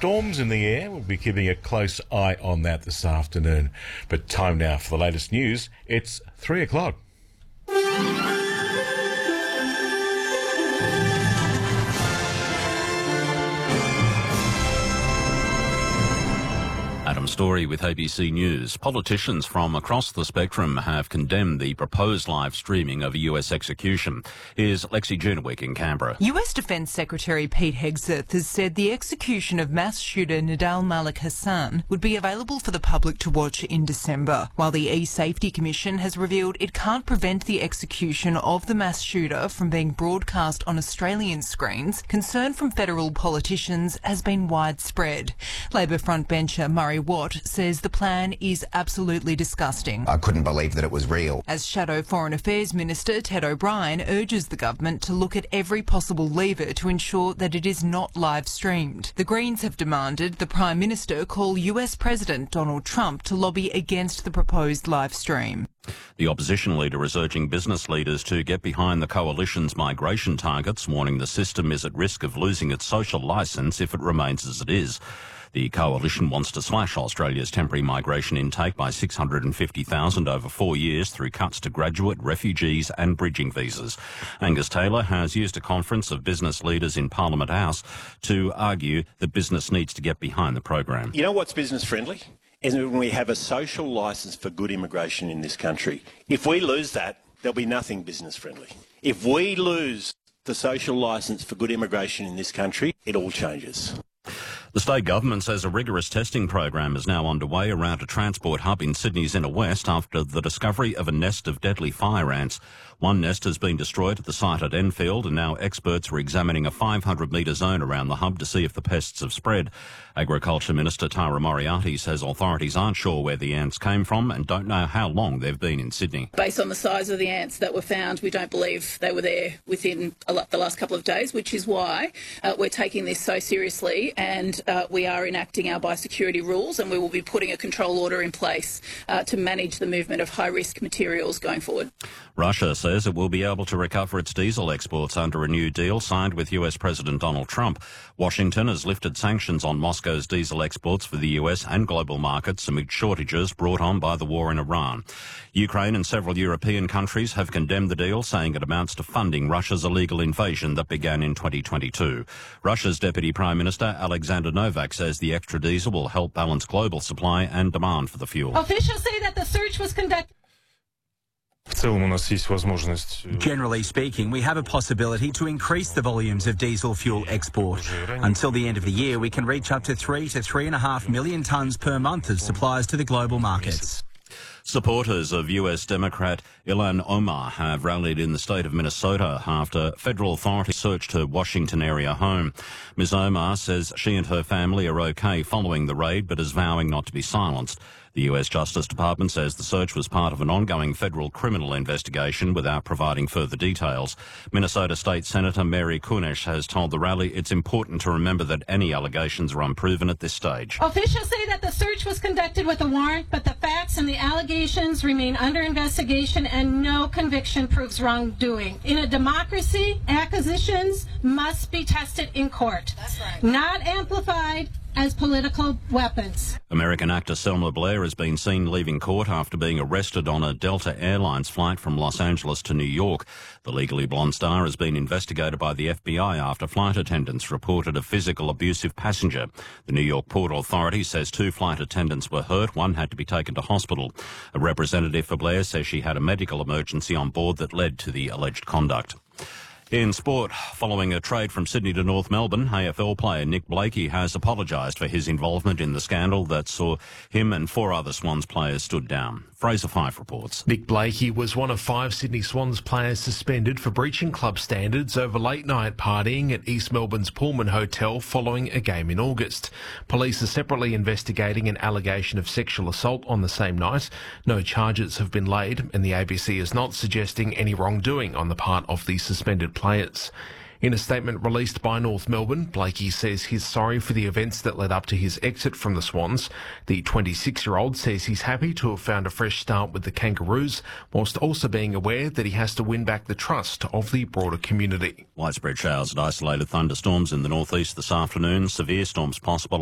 storms in the air. We'll be keeping a close eye on that this afternoon. But time now for the latest news. It's 3 o'clock. Adam Story with ABC News. Politicians from across the spectrum have condemned the proposed live streaming of a US execution. Here's Lexi Junewick in Canberra. US Defence Secretary Pete Hegseth has said the execution of mass shooter Nidal Malik Hassan would be available for the public to watch in December, while the E-Safety Commission has revealed it can't prevent the execution of the mass shooter from being broadcast on Australian screens. Concern from federal politicians has been widespread. Labor frontbencher Murray Watt says the plan is absolutely disgusting. I couldn't believe that it was real. As Shadow Foreign Affairs Minister Ted O'Brien urges the government to look at every possible lever to ensure that it is not live streamed. The Greens have demanded the Prime Minister call US President Donald Trump to lobby against the proposed live stream. The opposition leader is urging business leaders to get behind the coalition's migration targets, warning the system is at risk of losing its social licence if it remains as it is. The coalition wants to slash Australia's temporary migration intake by 650,000 over 4 years through cuts to graduate, refugees and bridging visas. Angus Taylor has used a conference of business leaders in Parliament House to argue that business needs to get behind the program. You know what's business friendly? Is when we have a social licence for good immigration in this country. If we lose that, there'll be nothing business friendly. If we lose the social licence for good immigration in this country, it all changes. The state government says a rigorous testing program is now underway around a transport hub in Sydney's inner west after the discovery of a nest of deadly fire ants. One nest has been destroyed at the site at Enfield, and now experts are examining a 500-metre zone around the hub to see if the pests have spread. Agriculture Minister Tara Moriarty says authorities aren't sure where the ants came from and don't know how long they've been in Sydney. Based on the size of the ants that were found, we don't believe they were there within the last couple of days, which is why we're taking this so seriously, and we are enacting our biosecurity rules, and we will be putting a control order in place to manage the movement of high-risk materials going forward. Russia says it will be able to recover its diesel exports under a new deal signed with US President Donald Trump. Washington has lifted sanctions on Moscow's diesel exports for the US and global markets amid shortages brought on by the war in Iran. Ukraine and several European countries have condemned the deal, saying it amounts to funding Russia's illegal invasion that began in 2022. Russia's Deputy Prime Minister Alexander Novak says the extra diesel will help balance global supply and demand for the fuel. Officials say that the search was conducted. Generally speaking, we have a possibility to increase the volumes of diesel fuel export. Until the end of the year, we can reach up to 3 to 3.5 million tonnes per month of supplies to the global markets. Supporters of US Democrat Ilhan Omar have rallied in the state of Minnesota after federal authorities searched her Washington area home. Ms. Omar says she and her family are okay following the raid, but is vowing not to be silenced. The US Justice Department says the search was part of an ongoing federal criminal investigation without providing further details. Minnesota State Senator Mary Kunesh has told the rally it's important to remember that any allegations are unproven at this stage. Officials say that the search was conducted with a warrant, but the facts and the allegations remain under investigation and no conviction proves wrongdoing. In a democracy, accusations must be tested in court. That's right. Not amplified as political weapons. American actor Selma Blair has been seen leaving court after being arrested on a Delta Airlines flight from Los Angeles to New York. The Legally Blonde star has been investigated by the FBI after flight attendants reported a physical abusive passenger. The New York Port Authority says 2 flight attendants were hurt. One had to be taken to hospital. A representative for Blair says she had a medical emergency on board that led to the alleged conduct. In sport, following a trade from Sydney to North Melbourne, AFL player Nick Blakey has apologised for his involvement in the scandal that saw him and 4 other Swans players stood down. Fraser Fyfe reports. Nick Blakey was one of 5 Sydney Swans players suspended for breaching club standards over late-night partying at East Melbourne's Pullman Hotel following a game in August. Police are separately investigating an allegation of sexual assault on the same night. No charges have been laid, and the ABC is not suggesting any wrongdoing on the part of the suspended players. In a statement released by North Melbourne, Blakey says he's sorry for the events that led up to his exit from the Swans. The 26-year-old says he's happy to have found a fresh start with the Kangaroos, whilst also being aware that he has to win back the trust of the broader community. Widespread showers and isolated thunderstorms in the northeast this afternoon. Severe storms possible